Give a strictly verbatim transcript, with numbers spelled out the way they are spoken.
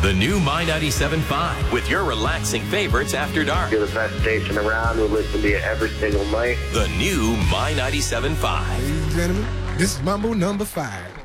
The new My ninety-seven point five with your relaxing favorites after dark. You're the best station around. We listen to you every single night. The new My ninety-seven point five. Ladies and gentlemen, this is Mambo number five.